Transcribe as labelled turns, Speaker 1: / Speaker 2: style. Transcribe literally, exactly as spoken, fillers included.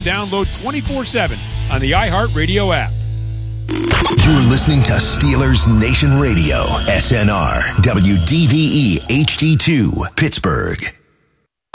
Speaker 1: Download twenty-four seven on the iHeartRadio app.
Speaker 2: You're listening to Steelers Nation Radio, S N R, W D V E H D two, Pittsburgh.